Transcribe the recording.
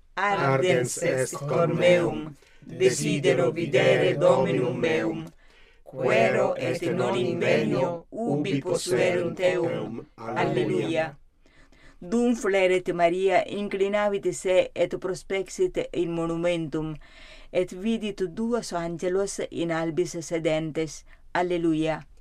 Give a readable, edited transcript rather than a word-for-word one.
ardens est cor meum, desidero videre Dominum meum, quero et non inveno ubi possuerum teum. Alleluia. Dum fleret Maria, inclinavit se et prospexit in monumentum, et vidit duos angelos in albis sedentes. Alleluia.